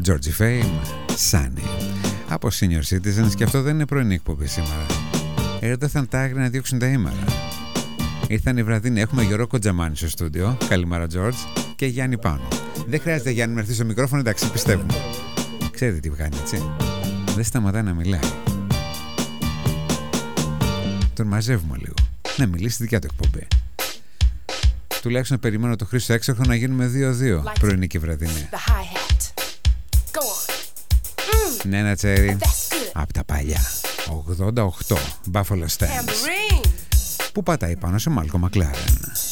Georgie Fame, Sunny. Από Senior Citizens, και αυτό δεν είναι πρωινή εκπομπή σήμερα. Έρθαν τα άγρια να διώξουν τα ήμαρα. Ήρθαν οι βραδινοί. Έχουμε Γιώργο Κοντζαμάνη στο στούντιο. Καλημέρα, George. Και Γιάννη πάνω. Δεν χρειάζεται Γιάννη να έρθει στο μικρόφωνο, εντάξει, πιστεύουμε. Ξέρετε τι κάνει, έτσι. Δεν σταματάει να μιλάει. Τον μαζεύουμε λίγο. Να μιλήσει δικιά του εκπομπή. Τουλάχιστον περιμένω το Χρήστο Έξοχο να γίνουμε 2-2 πρωινή και βραδινή. Ναι, ένα τσέρι από τα παλιά. 88 Buffalo Stance. Που πατάει πάνω σε Μάλκο Μακλάρεν.